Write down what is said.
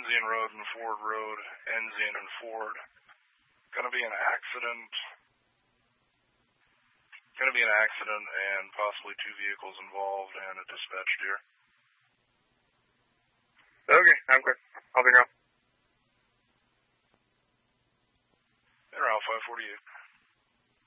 Enzian Road and Ford Road, Enzian and Ford. Going to be an accident. Going to be an accident and possibly 2 vehicles involved and a dispatch deer. Okay, I'm good. I'll be around. They're out 548.